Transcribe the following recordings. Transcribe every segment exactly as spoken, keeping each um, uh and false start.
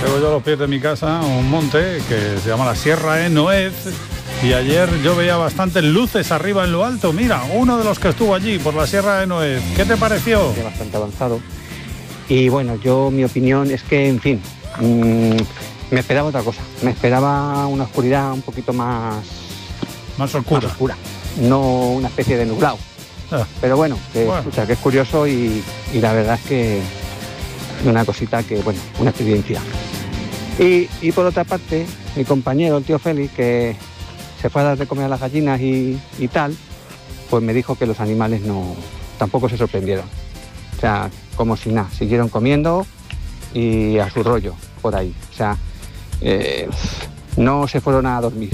Tengo yo a los pies de mi casa un monte que se llama la Sierra de Noez y ayer yo veía bastantes luces arriba en lo alto. Mira, uno de los que estuvo allí por la Sierra de Noez. ¿Qué te pareció? Bastante avanzado. Y bueno, yo mi opinión es que, en fin, mmm, me esperaba otra cosa. Me esperaba una oscuridad un poquito más... Más oscura. Más oscura. No una especie de nublado. Ah. Pero bueno, que, bueno. Escucha, que es curioso y, y la verdad es que una cosita que, bueno, una experiencia. Y, y por otra parte, mi compañero, el tío Félix, que se fue a dar de comer a las gallinas y, y tal, pues me dijo que los animales no tampoco se sorprendieron. O sea, como si nada, siguieron comiendo y a su rollo, por ahí. O sea, eh, no se fueron a dormir.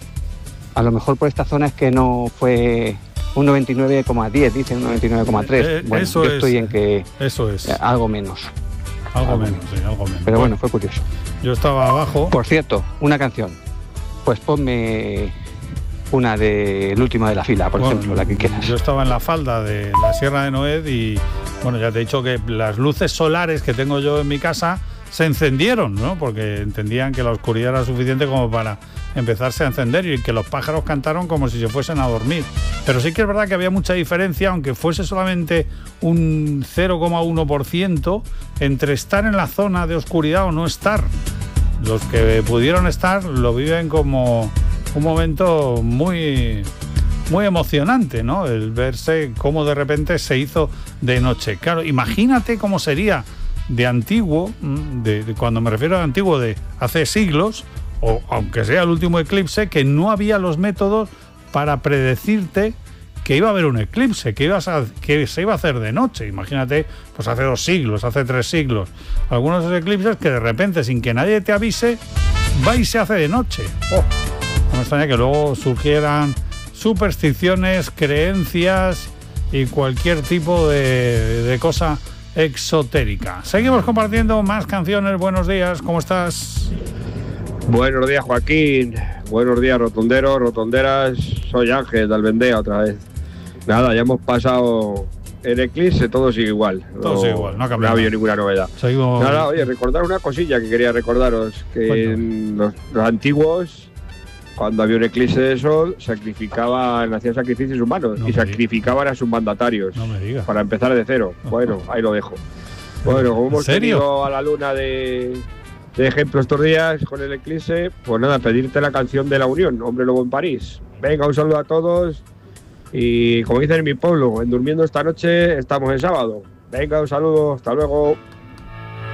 A lo mejor por esta zona es que no fue un noventa y nueve coma diez, dicen un noventa y nueve coma tres. Eh, bueno, eso yo es, estoy en que eso es. Eh, algo menos. Algo, algo menos, sí, algo menos. Pero bueno, fue curioso. Yo estaba abajo. Por cierto, una canción. Pues ponme una del último de la fila, por bueno, ejemplo, la que quieras. Yo estaba en la falda de la Sierra de Noez y, bueno, ya te he dicho que las luces solares que tengo yo en mi casa se encendieron, ¿no? Porque entendían que la oscuridad era suficiente como para empezarse a encender y que los pájaros cantaron como si se fuesen a dormir. Pero sí que es verdad que había mucha diferencia, aunque fuese solamente un cero coma uno por ciento, entre estar en la zona de oscuridad o no estar. Los que pudieron estar lo viven como un momento muy, muy emocionante, ¿no? El verse cómo de repente se hizo de noche. Claro, imagínate cómo sería de antiguo, de, de cuando me refiero a antiguo, de hace siglos, o aunque sea el último eclipse, que no había los métodos para predecirte que iba a haber un eclipse, que, ibas a, que se iba a hacer de noche. Imagínate, pues hace dos siglos, hace tres siglos, algunos de esos eclipses que de repente, sin que nadie te avise, va y se hace de noche. Oh, no me extraña que luego surgieran supersticiones, creencias y cualquier tipo de, de cosa exotérica. Seguimos compartiendo más canciones. Buenos días, ¿cómo estás? Buenos días, Joaquín. Buenos días, rotonderos, rotonderas. Soy Ángel de Albendea otra vez. Nada, ya hemos pasado el eclipse, todo sigue igual. Todo no, sigue igual, no ha cambiado. No ha habido ninguna novedad. Seguimos... Nada, oye, recordar una cosilla que quería recordaros, que en los, los antiguos, cuando había un eclipse de sol, sacrificaban, hacían sacrificios humanos no y sacrificaban diga. a sus mandatarios. No me digas. Para empezar de cero. Bueno, ahí lo dejo. Bueno, como hemos tenido a la luna de, de ejemplo estos días con el eclipse, pues nada, pedirte la canción de La Unión, Hombre Lobo en París. Venga, un saludo a todos y como dicen en mi pueblo, en Durmiendo esta noche estamos en sábado. Venga, un saludo, hasta luego.